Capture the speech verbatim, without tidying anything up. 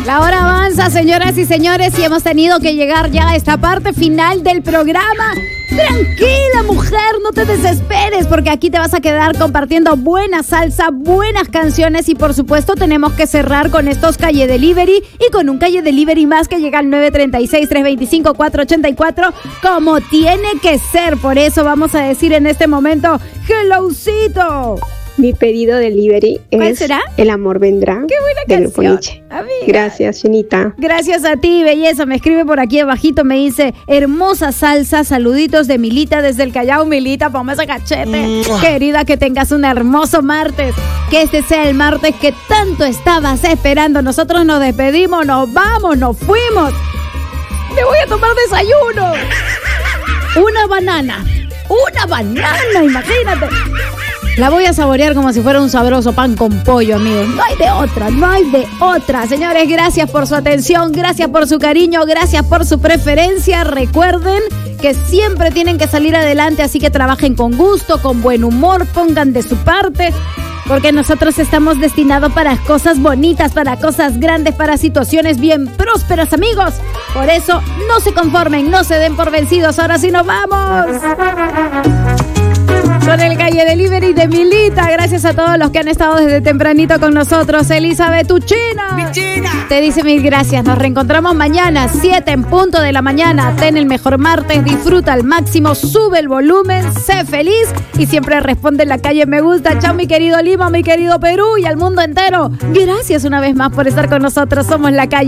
La hora avanza, señoras y señores, y hemos tenido que llegar ya a esta parte final del programa. Tranquila, mujer, no te desesperes, porque aquí te vas a quedar compartiendo buena salsa, buenas canciones y por supuesto tenemos que cerrar con estos Calle Delivery y con un Calle Delivery más que llega al nueve tres seis, tres dos cinco, cuatro ocho cuatro como tiene que ser. Por eso vamos a decir en este momento, ¡Hellocito! Mi pedido delivery es ¿Cuál será? El amor vendrá. ¡Qué buena de Grupo canción! Nietzsche. Amiga. Gracias, Chinita. Gracias a ti, belleza. Me escribe por aquí abajito, me dice, hermosa salsa, saluditos de Milita desde el Callao. Milita, ponme ese cachete. ¡Mua! Querida, que tengas un hermoso martes. Que este sea el martes que tanto estabas esperando. Nosotros nos despedimos, nos vamos, nos fuimos. Me voy a tomar desayuno. Una banana. Una banana, imagínate. La voy a saborear como si fuera un sabroso pan con pollo, amigos. No hay de otra, no hay de otra. Señores, gracias por su atención, gracias por su cariño, gracias por su preferencia. Recuerden que siempre tienen que salir adelante, así que trabajen con gusto, con buen humor, pongan de su parte, porque nosotros estamos destinados para cosas bonitas, para cosas grandes, para situaciones bien prósperas, amigos. Por eso, no se conformen, no se den por vencidos. Ahora sí nos vamos. Con el Calle Delivery de Milita. Gracias a todos los que han estado desde tempranito con nosotros. Elizabeth, tu china. Mi china. Te dice mil gracias. Nos reencontramos mañana, siete en punto de la mañana. Ten el mejor martes. Disfruta al máximo. Sube el volumen. Sé feliz. Y siempre responde en la calle me gusta. Chao, mi querido Lima, mi querido Perú y al mundo entero. Gracias una vez más por estar con nosotros. Somos La Calle.